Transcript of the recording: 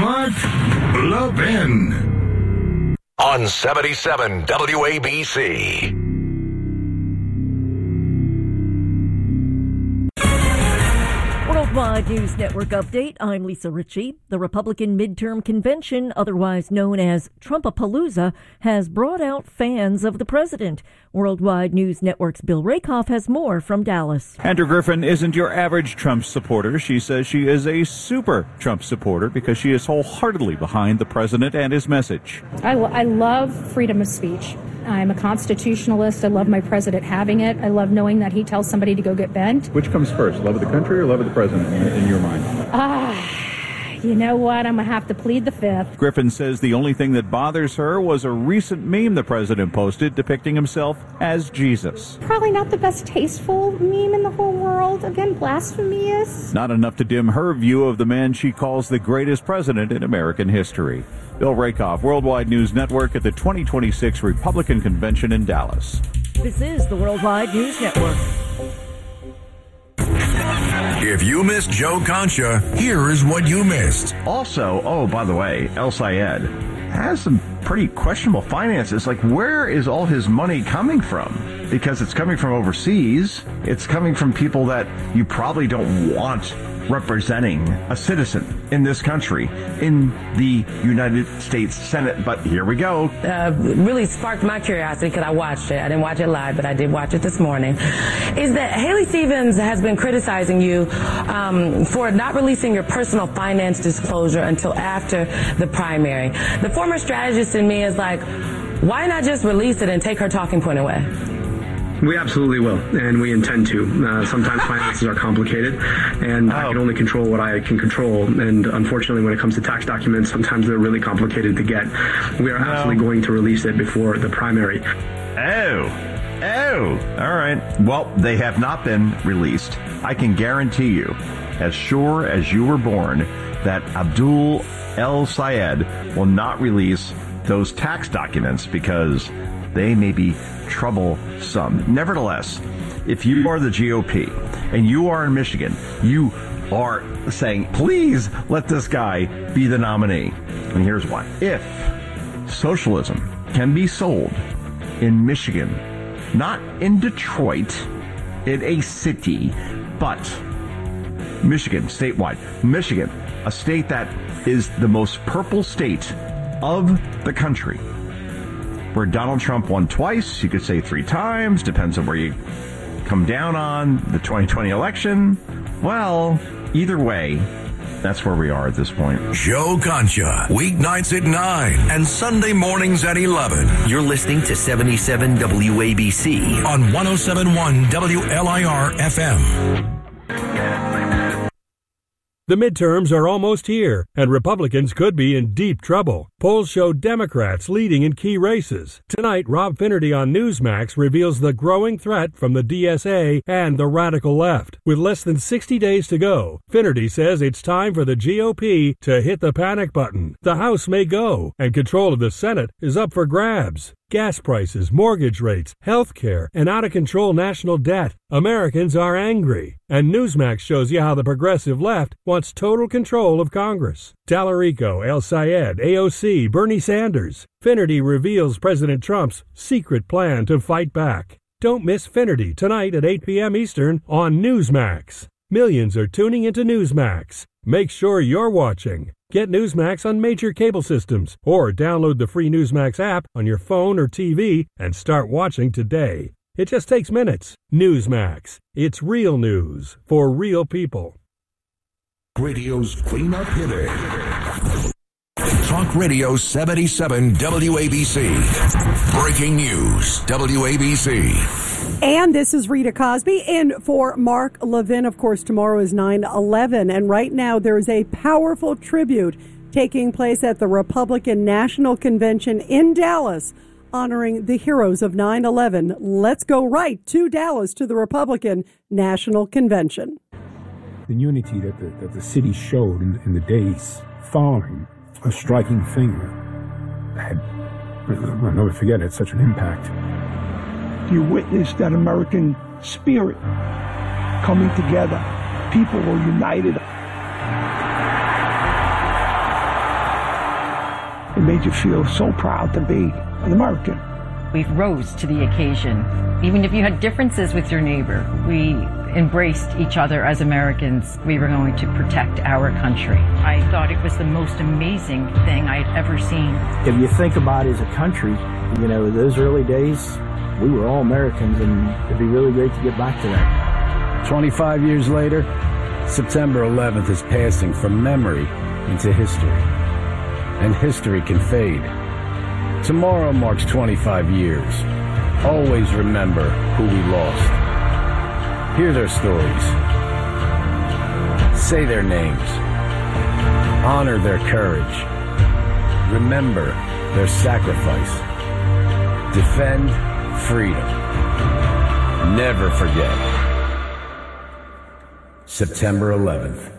Mark Levin. On 77 WABC. Worldwide News Network update. I'm Lisa Ritchie. The Republican midterm convention, otherwise known as Trumpapalooza, has brought out fans of the president. Worldwide News Network's Bill Rakoff has more from Dallas. Andrew Griffin isn't your average Trump supporter. She says she is a super Trump supporter because she is wholeheartedly behind the president and his message. I love freedom of speech. I'm a constitutionalist. I love my president having it. I love knowing that he tells somebody to go get bent. Which comes first, love of the country or love of the president in your mind? You know what? I'm going to have to plead the fifth. Griffin says the only thing that bothers her was a recent meme the president posted depicting himself as Jesus. Probably not the best tasteful meme in the whole world. Again, blasphemous. Not enough to dim her view of the man she calls the greatest president in American history. Bill Rakoff, Worldwide News Network at the 2026 Republican Convention in Dallas. This is the Worldwide News Network. If you missed Joe Concha, here is what you missed. Also, by the way, El Sayed has some pretty questionable finances. Like, where is all his money coming from? Because it's coming from overseas. It's coming from people that you probably don't want representing a citizen in this country, in the United States Senate. But here we go. Really sparked my curiosity because I watched it. I didn't watch it live, but I did watch it this morning. Is that Haley Stevens has been criticizing you for not releasing your personal finance disclosure until after the primary. The former strategist in me is like, why not just release it and take her talking point away? We absolutely will, and we intend to. Sometimes finances are complicated, and I can only control what I can control. And unfortunately, when it comes to tax documents, sometimes they're really complicated to get. We are absolutely going to release it before the primary. Oh, all right. Well, they have not been released. I can guarantee you, as sure as you were born, that Abdul El Sayed will not release those tax documents because they may be troublesome. Nevertheless, if you are the GOP and you are in Michigan, you are saying, please let this guy be the nominee. And here's why. If socialism can be sold in Michigan, not in Detroit, in a city, but Michigan, statewide. Michigan, a state that is the most purple state of the country, where Donald Trump won twice, you could say 3 times, depends on where you come down on the 2020 election. Well, either way, that's where we are at this point. Joe Concha, weeknights at 9 and Sunday mornings at 11. You're listening to 77 WABC on 107.1 WLIR FM. The midterms are almost here, and Republicans could be in deep trouble. Polls show Democrats leading in key races. Tonight, Rob Finnerty on Newsmax reveals the growing threat from the DSA and the radical left. With less than 60 days to go, Finnerty says it's time for the GOP to hit the panic button. The House may go, and control of the Senate is up for grabs. Gas prices, mortgage rates, health care, and out-of-control national debt. Americans are angry. And Newsmax shows you how the progressive left wants total control of Congress. Tallarico, El Sayed, AOC, Bernie Sanders. Finnerty reveals President Trump's secret plan to fight back. Don't miss Finnerty tonight at 8 p.m. Eastern on Newsmax. Millions are tuning into Newsmax. Make sure you're watching. Get Newsmax on major cable systems or download the free Newsmax app on your phone or TV and start watching today. It just takes minutes. Newsmax. It's real news for real people. Radio's cleanup hitter. Talk Radio 77 WABC. Breaking news, WABC. And this is Rita Cosby in for Mark Levin. Of course, tomorrow is 9/11, and right now there is a powerful tribute taking place at the Republican National Convention in Dallas, honoring the heroes of 9/11. Let's go right to Dallas to the Republican National Convention. The unity that the city showed in the days following a striking thing I'll never forget it. It's such an impact. You witnessed that American spirit coming together. People were united. made you feel so proud to be an American. We rose to the occasion. Even if you had differences with your neighbor, we embraced each other as Americans. We were going to protect our country. I thought it was the most amazing thing I'd ever seen. If you think about it as a country, you know, those early days, we were all Americans, and it'd be really great to get back to that. 25 years later, September 11th is passing from memory into history. And history can fade. Tomorrow marks 25 years. Always remember who we lost. Hear their stories. Say their names. Honor their courage. Remember their sacrifice. Defend freedom. Never forget. September 11th.